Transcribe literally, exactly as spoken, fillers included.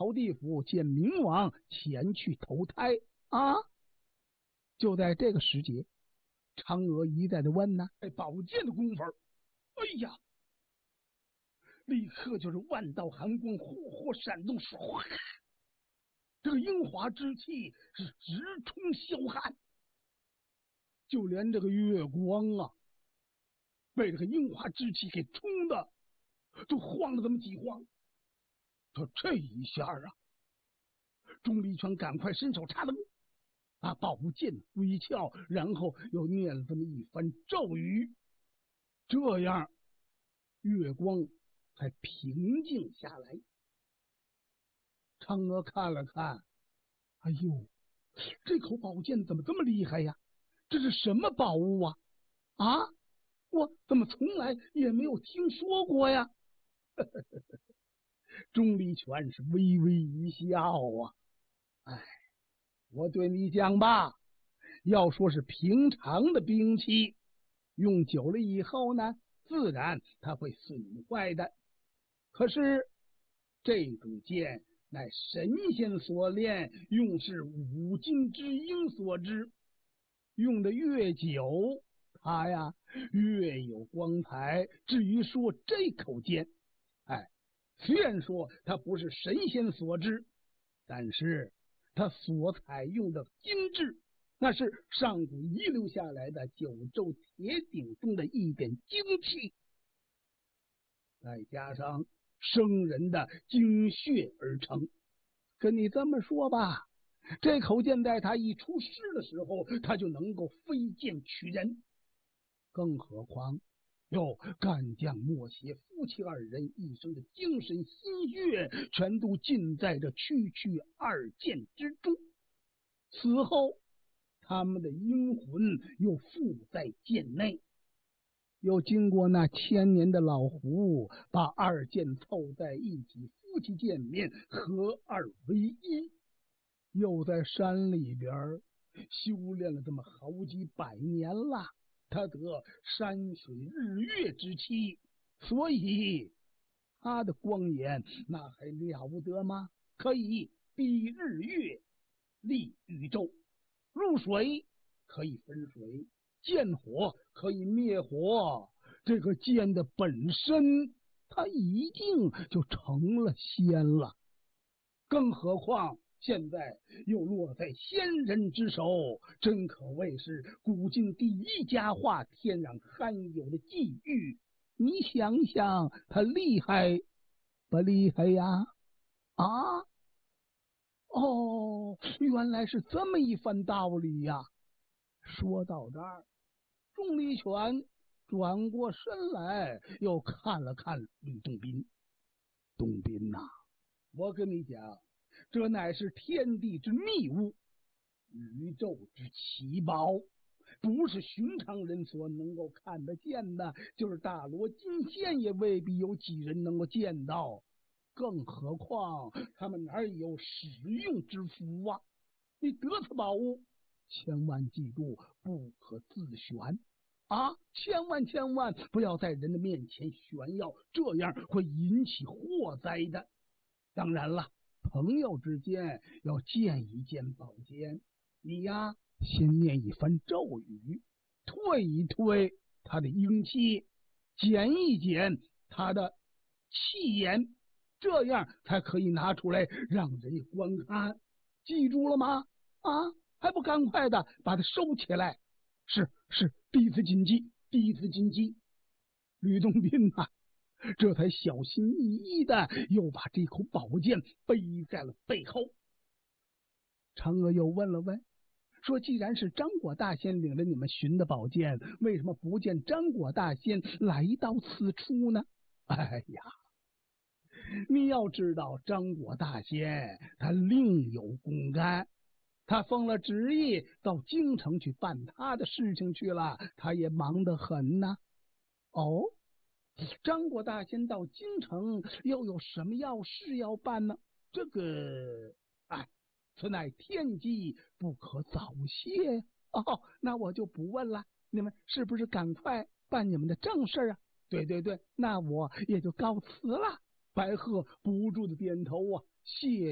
曹地府见明王前去投胎啊！就在这个时节，嫦娥一再的问呢，哎，宝剑的功夫，哎呀，立刻就是万道寒光呼呼闪动，唰，这个樱花之气是直冲霄汉，就连这个月光啊，被这个樱花之气给冲的都晃了这么几晃。他这一下啊，钟离权赶快伸手插灯，把宝剑挥鞘，然后又念了这么一番咒语，这样月光才平静下来。嫦娥看了看，哎呦，这口宝剑怎么这么厉害呀？这是什么宝物啊？啊，我怎么从来也没有听说过呀？钟离权是微微一笑啊，哎，我对你讲吧，要说是平常的兵器，用久了以后呢，自然它会损坏的。可是这种剑乃神仙所炼，用是五金之英所制，用的越久，它呀越有光彩。至于说这口剑，哎，虽然说它不是神仙所制，但是它所采用的金质，那是上古遗留下来的九州铁鼎中的一点精气，再加上生人的精血而成。跟你这么说吧，这口剑在他一出师的时候，他就能够飞剑取人，更何况哟，干将莫邪夫妻二人一生的精神心血，全都尽在这区区二剑之中。此后，他们的阴魂又附在剑内，又经过那千年的老狐把二剑凑在一起，夫妻见面，合二为一，又在山里边修炼了这么好几百年了。他得山水日月之气，所以他的光颜那还了不得吗？可以逼日月，立宇宙，入水可以分水，见火可以灭火。这个剑的本身，它一定就成了仙了，更何况现在又落在仙人之手，真可谓是古今第一佳话，天壤罕有的际遇。你想想，他厉害不厉害呀？啊，哦，原来是这么一番道理呀！说到这儿，钟离权转过身来，又看了看吕洞宾。洞宾呐、啊，我跟你讲，这乃是天地之秘物，宇宙之奇宝，不是寻常人所能够看得见的，就是大罗金仙也未必有几人能够见到，更何况他们哪有使用之福啊？你得此宝物，千万记住，不可自悬啊！千万千万不要在人的面前炫耀，这样会引起祸灾的。当然了，朋友之间要见一见宝剑，你呀先念一番咒语，退一退他的阴气，减一减他的气焰，这样才可以拿出来让人家观看。记住了吗？啊，还不赶快的把它收起来！是是，弟子谨记，弟子谨记。吕洞宾啊，这才小心翼翼的又把这口宝剑背在了背后。嫦娥又问了问，说既然是张果大仙领着你们寻的宝剑，为什么不见张果大仙来到此处呢？哎呀，你要知道张果大仙他另有公干，他奉了旨意到京城去办他的事情去了，他也忙得很呢。哦，张果大仙到京城又有什么要事要办呢？这个，哎，此乃天机，不可早泄。哦，那我就不问了，你们是不是赶快办你们的正事啊？对对对，那我也就告辞了。白鹤不住的点头啊，谢